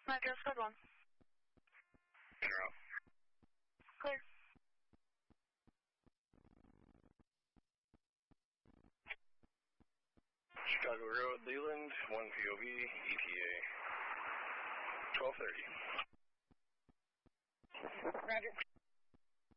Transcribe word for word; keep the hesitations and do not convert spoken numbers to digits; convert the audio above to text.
Roger, code one. In or out? Clear. Chicago Road, Leland, one P O V, E T A, twelve thirty. Roger.